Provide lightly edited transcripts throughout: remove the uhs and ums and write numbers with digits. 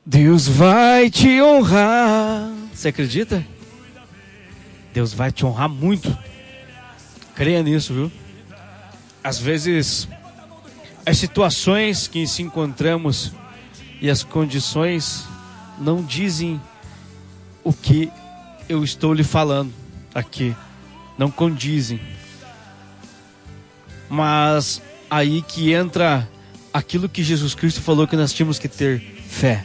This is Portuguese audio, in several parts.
Deus vai te honrar. Você acredita? Deus vai te honrar muito. Creia nisso, viu? Às vezes, as situações que se encontramos e as condições não dizem o que eu estou lhe falando aqui. Não condizem. Mas aí que entra aquilo que Jesus Cristo falou que nós tínhamos que ter fé.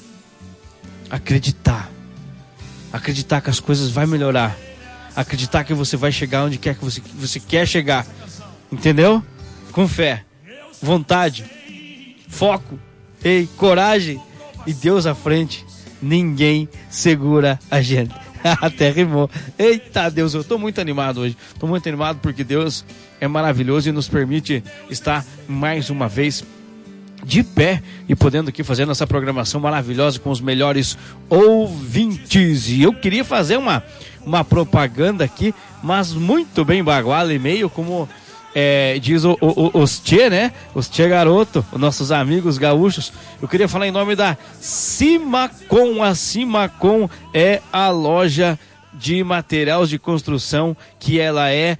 Acreditar. Acreditar que as coisas vão melhorar. Acreditar que você vai chegar onde quer que você quer chegar. Entendeu? Com fé, vontade, foco, coragem e Deus à frente. Ninguém segura a gente. Até rimou. Eita Deus, eu estou muito animado hoje. Estou muito animado porque Deus é maravilhoso e nos permite estar mais uma vez de pé e podendo aqui fazer nossa programação maravilhosa com os melhores ouvintes. E eu queria fazer uma propaganda aqui, mas muito bem baguala e meio como diz os tchê, né? Os tchê garoto, os nossos amigos gaúchos. Eu queria falar em nome da Cimacom. A Cimacom é a loja de materiais de construção que ela é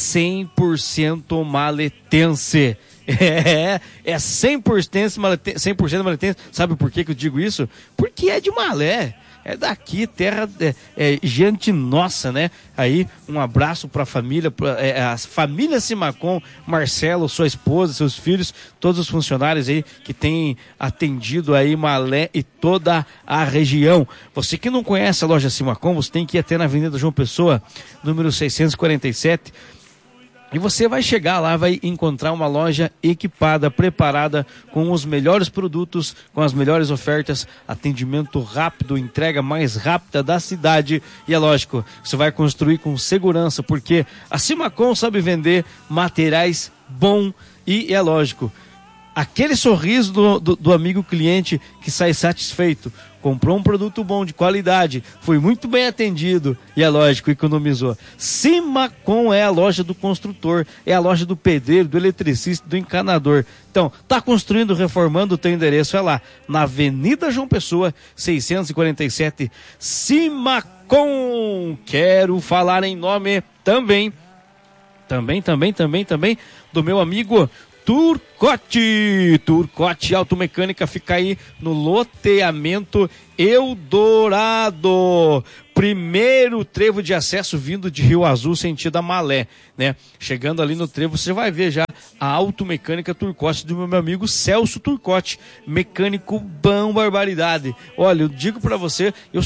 100% maletense. É 100% maletense. Sabe por que eu digo isso? Porque é de Malé. É daqui, terra, gente nossa, né? Aí, um abraço para a família, a família Cimacom, Marcelo, sua esposa, seus filhos, todos os funcionários aí que têm atendido aí Malé e toda a região. Você que não conhece a loja Cimacom, você tem que ir até na Avenida João Pessoa, número 647. E você vai chegar lá, vai encontrar uma loja equipada, preparada, com os melhores produtos, com as melhores ofertas, atendimento rápido, entrega mais rápida da cidade. E é lógico, você vai construir com segurança, porque a Cimacom sabe vender materiais bons e é lógico, aquele sorriso do amigo cliente que sai satisfeito, comprou um produto bom, de qualidade, foi muito bem atendido e é lógico, economizou. Cimacom é a loja do construtor, é a loja do pedreiro, do eletricista, do encanador. Então, tá construindo, reformando, o teu endereço é lá, na Avenida João Pessoa, 647, Cimacom. Quero falar em nome também do meu amigo Turcotte Automecânica, fica aí no loteamento Eldorado. Primeiro trevo de acesso vindo de Rio Azul, sentido a Malé, né? Chegando ali no trevo, você vai ver já a Automecânica Turcotte do meu amigo Celso Turcotte, mecânico bom, barbaridade. Olha, eu digo pra você, eu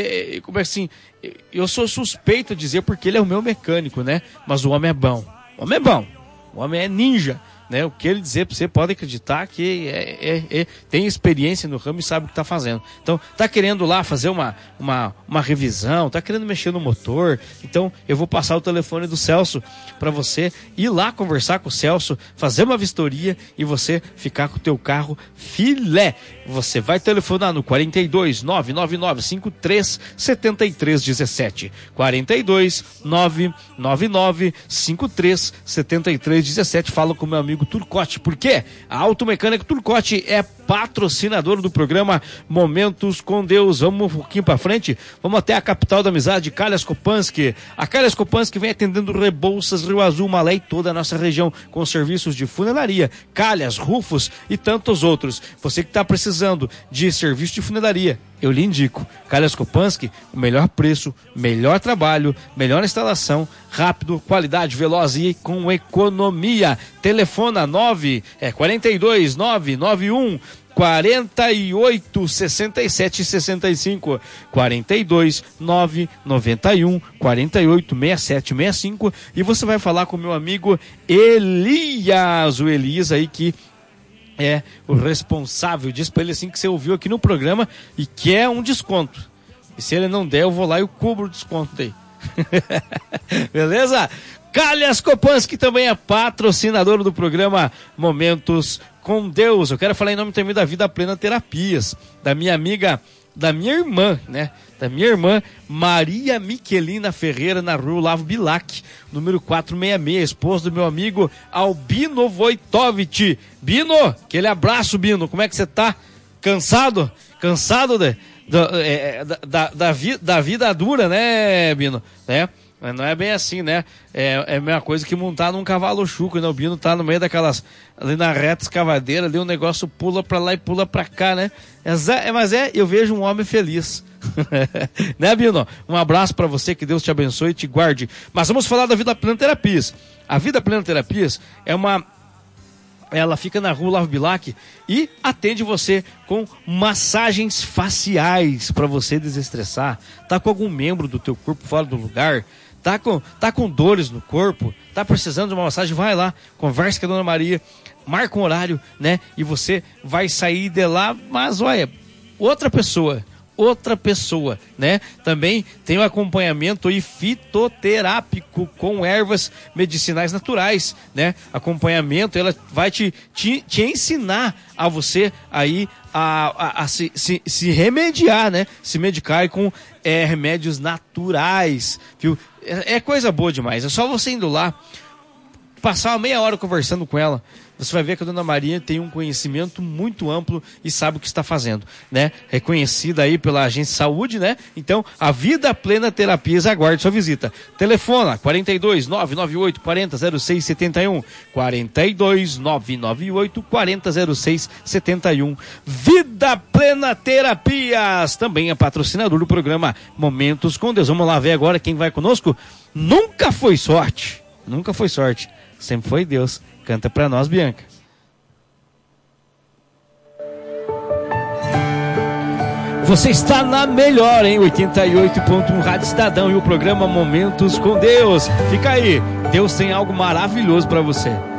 sou suspeito de dizer porque ele é o meu mecânico, né? Mas o homem é bom, o homem é ninja, né? O que ele dizer para você, pode acreditar que tem experiência no ramo e sabe o que está fazendo. Então, tá querendo lá fazer uma revisão, tá querendo mexer no motor, então eu vou passar o telefone do Celso para você ir lá conversar com o Celso, fazer uma vistoria e você ficar com o teu carro filé. Você vai telefonar no 42 999 53 73 17, 42 999 53 73 17. Fala com o meu amigo Turcotte, porque a Automecânica Turcotte é patrocinador do programa Momentos com Deus. Vamos um pouquinho para frente, vamos até a capital da amizade, Calhas Kopansky. A Calhas Kopansky vem atendendo Rebouças, Rio Azul, Malé e toda a nossa região, com serviços de funilaria, calhas, rufos e tantos outros. Você que está precisando de serviço de funilaria, eu lhe indico, Calhas Kopansky, o melhor preço, melhor trabalho, melhor instalação, rápido, qualidade, veloz e com economia. Telefona 42 991 48 67 65, 42 991 48 67 65, e você vai falar com o meu amigo Elias, o Elias aí que é o responsável. Diz pra ele assim que você ouviu aqui no programa e quer um desconto, e se ele não der eu vou lá e eu cubro o desconto daí. Beleza? Calhas Kopansky também é patrocinador do programa Momentos com Deus. Eu quero falar em nome também da Vida Plena Terapias, da minha amiga, da minha irmã, né? Da minha irmã Maria Miquelina Ferreira, na rua Olavo Bilac, número 466, esposa do meu amigo Albino Wojtowicz. Bino, aquele abraço, Bino. Como é que você tá? Cansado? cansado da vida dura, né, Bino? Né? Mas não é bem assim, né? É a mesma coisa que montar num cavalo chuco, né? O Bino tá no meio daquelas, ali na reta escavadeira, ali o negócio pula pra lá e pula pra cá, né? Mas eu vejo um homem feliz. Né, Bino? Um abraço pra você, que Deus te abençoe e te guarde. Mas vamos falar da Vida Plena Terapias. A Vida Plena Terapias ela fica na rua Olavo Bilac e atende você com massagens faciais para você desestressar. Tá com algum membro do teu corpo fora do lugar? Tá com dores no corpo? Tá precisando de uma massagem? Vai lá, conversa com a Dona Maria, marca um horário, né? E você vai sair de lá, mas olha, outra pessoa, né? Também tem um acompanhamento aí fitoterápico com ervas medicinais naturais, né? Acompanhamento, ela vai te ensinar a você aí a se remediar, né? Se medicar com remédios naturais, viu? É coisa boa demais. É só você indo lá, passar uma meia hora conversando com ela, você vai ver que a Dona Maria tem um conhecimento muito amplo e sabe o que está fazendo, né? Reconhecida aí pela Agência de Saúde, né? Então, a Vida Plena Terapias aguarde sua visita. Telefona 42 998 40 06 71, 42 998 40 06 71. Vida Plena Terapias, também é patrocinador do programa Momentos com Deus. Vamos lá ver agora quem vai conosco. Nunca foi sorte, sempre foi Deus. Canta pra nós, Bianca. Você está na melhor, hein? 88.1 Rádio Cidadão e o programa Momentos com Deus. Fica aí, Deus tem algo maravilhoso pra você.